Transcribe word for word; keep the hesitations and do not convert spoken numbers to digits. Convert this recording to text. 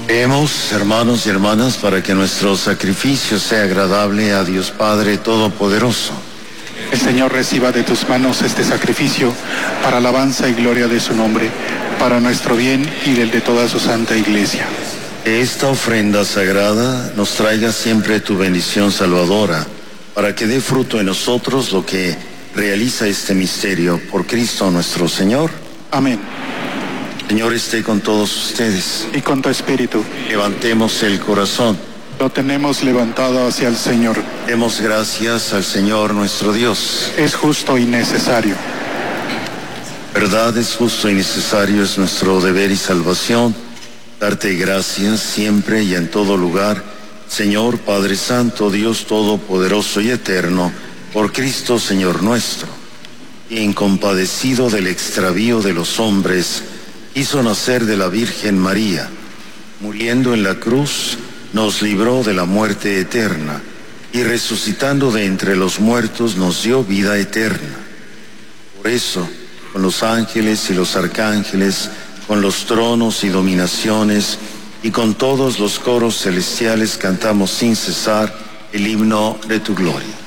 Oremos, hermanos y hermanas, para que nuestro sacrificio sea agradable a Dios Padre Todopoderoso. El Señor reciba de tus manos este sacrificio para alabanza y gloria de su nombre, para nuestro bien y del de toda su santa Iglesia. Que esta ofrenda sagrada nos traiga siempre tu bendición salvadora, para que dé fruto en nosotros lo que realiza este misterio, por Cristo nuestro Señor. Amén. Señor esté con todos ustedes. Y con tu espíritu. Levantemos el corazón. Lo tenemos levantado hacia el Señor. Demos gracias al Señor nuestro Dios. Es justo y necesario. Verdad, es justo y necesario, es nuestro deber y salvación, darte gracias siempre y en todo lugar, Señor Padre Santo, Dios Todopoderoso y Eterno, por Cristo Señor nuestro, quien compadecido del extravío de los hombres, hizo nacer de la Virgen María, muriendo en la cruz, nos libró de la muerte eterna, y resucitando de entre los muertos nos dio vida eterna. Por eso, con los ángeles y los arcángeles, con los tronos y dominaciones, y con todos los coros celestiales cantamos sin cesar el himno de tu gloria.